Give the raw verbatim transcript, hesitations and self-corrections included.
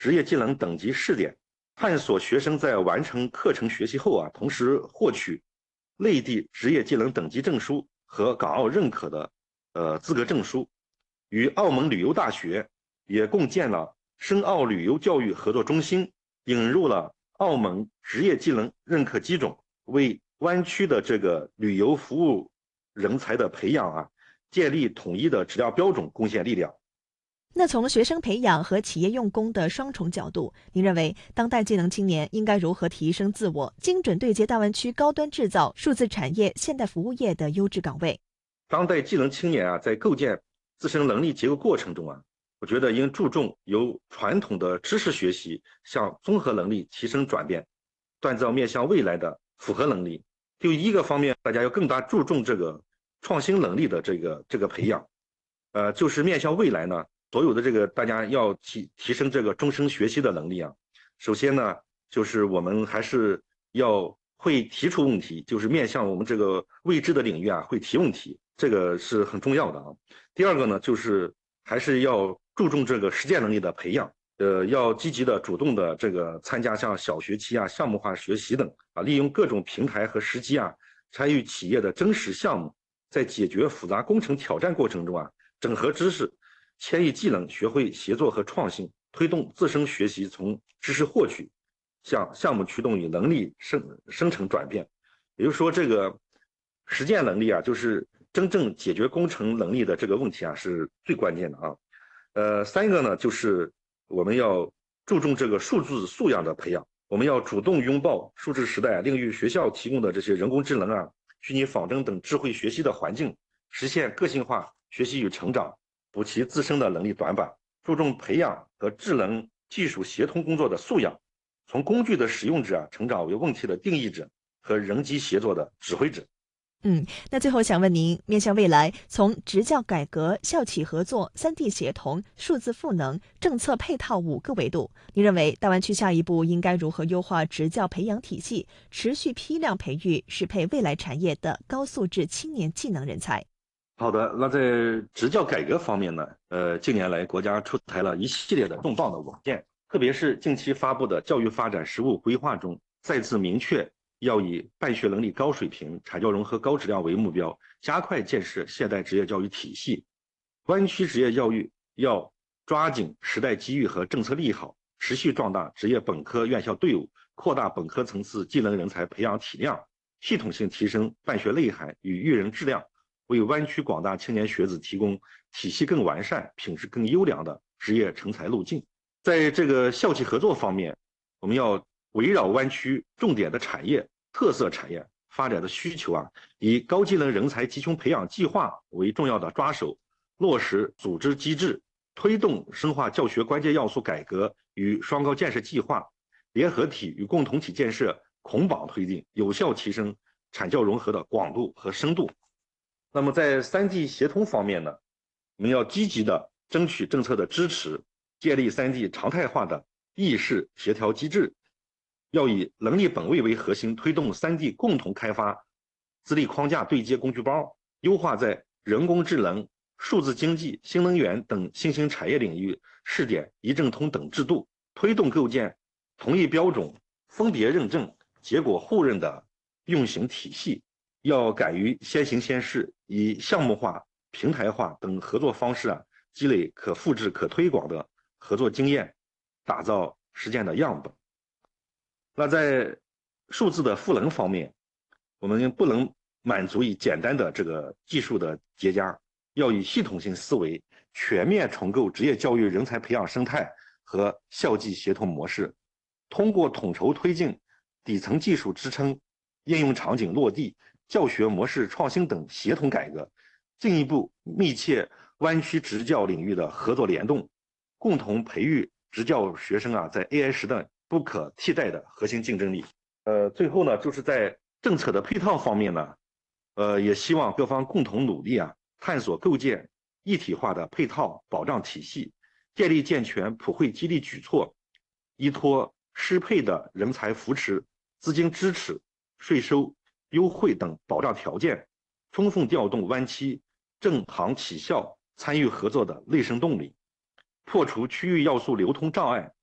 职业技能等级试点，探索学生在完成课程学习后啊，同时获取内地职业技能等级证书和港澳认可的呃资格证书。与澳门旅游大学也共建了深澳旅游教育合作中心，引入了澳门职业技能认可机种，为湾区的这个旅游服务人才的培养啊，建立统一的质量标准贡献力量。 那从学生培养和企业用工的双重角度，您认为当代技能青年应该如何提升自我，精准对接大湾区高端制造、数字产业、现代服务业的优质岗位？ 当代技能青年啊，在构建自身能力结构过程中啊，我觉得应注重由传统的知识学习向综合能力提升转变，锻造面向未来的复合能力。就一个方面，大家要更加注重这个创新能力的这个这个培养，呃，就是面向未来呢，所有的这个大家要提提升这个终身学习的能力啊。首先呢，就是我们还是要会提出问题，就是面向我们这个未知的领域啊，会提问题，这个是很重要的啊。第二个呢，就是还是要注重这个实践能力的培养，呃，要积极的、主动的这个参加像小学期啊、项目化学习等啊，利用各种平台和时机啊，参与企业的真实项目，在解决复杂工程挑战过程中啊，整合知识、迁移技能，学会协作和创新，推动自身学习从知识获取向项目驱动与能力生生成转变。也就是说，这个实践能力啊，就是真正解决工程能力的这个问题啊，是最关键的啊。呃，三个呢，就是我们要注重这个数字素养的培养，我们要主动拥抱数字时代，利用学校提供的这些人工智能啊、虚拟仿真等智慧学习的环境，实现个性化学习与成长，补齐自身的能力短板，注重培养和智能技术协同工作的素养，从工具的使用者啊，成长为问题的定义者和人机协作的指挥者。 嗯，那最后想问您，面向未来，从职教改革、校企合作、三 D 协同、数字赋能、政策配套五个维度，您认为大湾区下一步应该如何优化职教培养体系，持续批量培育适配未来产业的高素质青年技能人才？ 好的，那在职教改革方面呢，呃，近年来国家出台了一系列的重磅的文件，特别是近期发布的教育发展实务规划中，再次明确要以办学能力高水平、产教融合高质量为目标，加快建设现代职业教育体系。湾区职业教育要抓紧时代机遇和政策利好，持续壮大职业本科院校队伍，扩大本科层次技能人才培养体量，系统性提升办学内涵与育人质量，为湾区广大青年学子提供体系更完善、品质更优良的职业成才路径。在这个校企合作方面，我们要围绕湾区重点的产业、特色产业发展的需求啊，以高技能人才集中培养计划为重要的抓手，落实组织机制，推动深化教学关键要素改革与双高建设计划、联合体与共同体建设捆绑推进，有效提升产教融合的广度和深度。那么在三 D 协同方面呢，我们要积极的争取政策的支持，建立三 D 常态化的议事协调机制，要以能力本位为核心，推动三 D 共同开发资历框架对接工具包，优化在人工智能、数字经济、新能源等新兴产业领域试点一证通等制度，推动构建同一标准、分别认证、结果互认的运行体系。要敢于先行先试，以项目化、平台化等合作方式啊，积累可复制、可推广的合作经验，打造实践的样本。那在数字的赋能方面，我们不能满足于简单的这个技术的叠加，要以系统性思维全面重构职业教育人才培养生态和校际协同模式，通过统筹推进底层技术支撑、应用场景落地、教学模式创新等协同改革，进一步密切湾区职教领域的合作联动，共同培育职教学生啊，在 A I 时代不可替代的核心竞争力。呃，最后呢，就是在政策的配套方面呢，呃，也希望各方共同努力啊，探索构建一体化的配套保障体系，建立健全普惠激励举措，依托适配的人才扶持、资金支持、税收优惠等保障条件，充分调动湾区政行企校参与合作的内生动力，破除区域要素流通障碍，